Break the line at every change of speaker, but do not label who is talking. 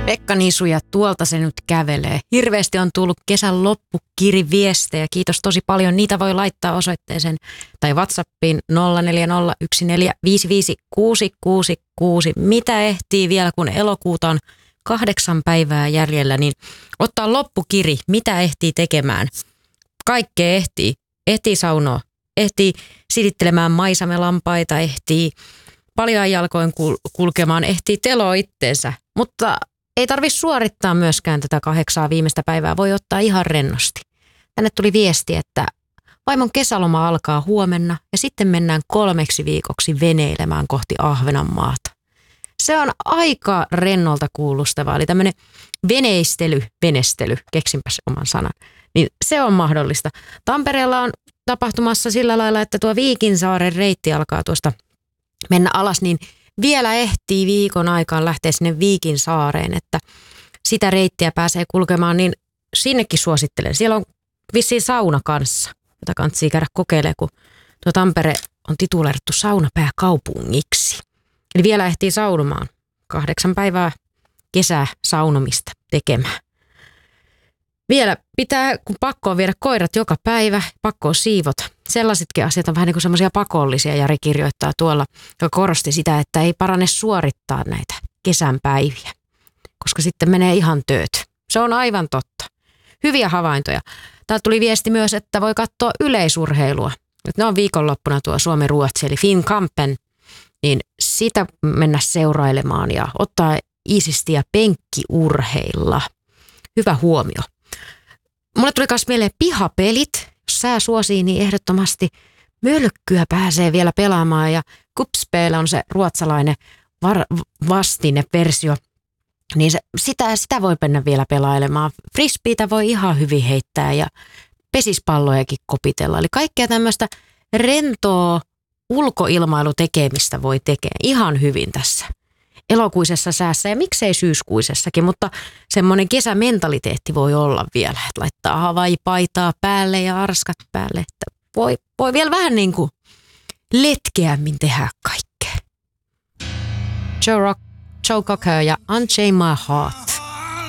Pekka Nisu ja tuolta se nyt kävelee. Hirveästi on tullut kesän loppukiriviestejä. Kiitos tosi paljon. Niitä voi laittaa osoitteeseen tai WhatsAppiin 0401455666. Mitä ehtii vielä, kun elokuuta on 8 päivää jäljellä, niin ottaa loppukiri. Mitä ehtii tekemään? Kaikkea ehtii. Ehtii saunoa. Ehtii silittelemään maisamelampaita. Ehtii paljain jalkoin kulkemaan. Ehtii teloa itteensä. Mutta ei tarvitse suorittaa myöskään tätä 8 viimeistä päivää. Voi ottaa ihan rennosti. Tänne tuli viesti, että vaimon kesäloma alkaa huomenna ja sitten mennään 3 viikoksi veneilemään kohti Ahvenanmaata. Se on aika rennolta kuulostavaa. Eli tämmöinen venestely, keksinpäs oman sanan. Niin se on mahdollista. Tampereella on tapahtumassa sillä lailla, että tuo Viikinsaaren reitti alkaa tuosta mennä alas, niin vielä ehtii viikon aikaan lähteä sinne Viikinsaareen, että sitä reittiä pääsee kulkemaan, niin sinnekin suosittelen. Siellä on vissiin sauna kanssa, jota kannattaa käydä kokeilemaan, kun tuo Tampere on tituleerattu saunapääkaupungiksi. Eli vielä ehtii saunomaan 8 päivää kesää saunomista tekemään. Vielä pitää, kun pakko on viedä koirat joka päivä, pakko on siivota. Sellaisetkin asiat on vähän niin kuin semmoisia pakollisia. Jari kirjoittaa tuolla, joka korosti sitä, että ei parane suorittaa näitä kesän päiviä, koska sitten menee ihan tööt. Se on aivan totta. Hyviä havaintoja. Täältä tuli viesti myös, että voi katsoa yleisurheilua. Ne on viikonloppuna tuo Suomi-Ruotsi eli Finnkampen, niin sitä mennä seurailemaan ja ottaa iisisti ja penkkiurheilla. Hyvä huomio. Mulle tuli myös mieleen pihapelit. Jos sää suosii, niin ehdottomasti mölkkyä pääsee vielä pelaamaan. Ja Kupspel on se ruotsalainen vastineversio. Niin sitä voi mennä vielä pelailemaan. Frisbeitä voi ihan hyvin heittää ja pesispallojakin kopitella. Eli kaikkea tämmöistä rentoa ulkoilmailutekemistä voi tekee ihan hyvin tässä elokuisessa säässä ja miksei syyskuisessakin, mutta semmoinen kesämentaliteetti voi olla vielä, että laittaa havaijipaitaa päälle ja arskat päälle, että voi vielä vähän niin kuin letkeämmin tehdä kaikkea. Joe Cocker ja Unchain My Heart.